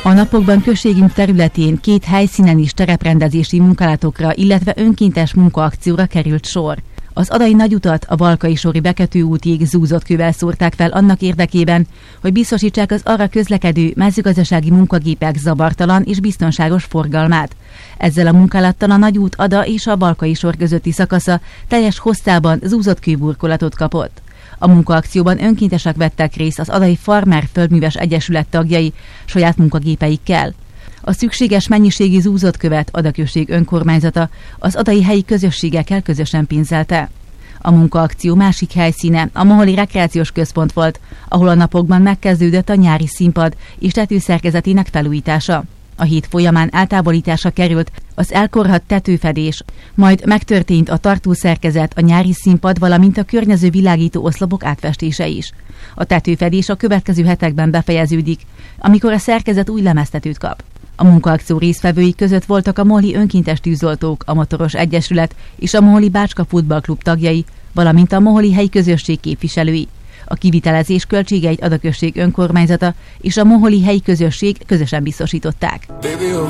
A napokban községünk területén 2 helyszínen is tereprendezési munkálatokra, illetve önkéntes munkaakcióra került sor. Az Adai Nagyutat a Valkai-sori Bekötő útig zúzott kővel szórták fel annak érdekében, hogy biztosítsák az arra közlekedő mezőgazdasági munkagépek zavartalan és biztonságos forgalmát. Ezzel a munkálattal a Nagyút Ada és a Valkai-sor közötti szakasza teljes hosszában zúzott kőburkolatot kapott. A munkaakcióban önkéntesek vettek részt az Adai Farmer Földműves Egyesület tagjai saját munkagépeikkel. A szükséges mennyiségű zúzott követ Ada község önkormányzata az adai helyi közösségekkel közösen pénzelte. A munkaakció másik helyszíne a Moholi Rekreációs Központ volt, ahol a napokban megkezdődött a nyári színpad és tetőszerkezetének felújítása. A hét folyamán eltávolításra került az elkorhadt tetőfedés, majd megtörtént a tartószerkezet, a nyári színpad, valamint a környező világító oszlopok átfestése is. A tetőfedés a következő hetekben befejeződik, amikor a szerkezet új lemeztetőt kap. A munkaakció résztvevői között voltak a Moholi Önkéntes Tűzoltók, a Motoros Egyesület és a Moholi Bácska Futballklub tagjai, valamint a Moholi helyi közösség képviselői. A kivitelezés költségeit Ada község önkormányzata és a Moholi helyi közösség közösen biztosították.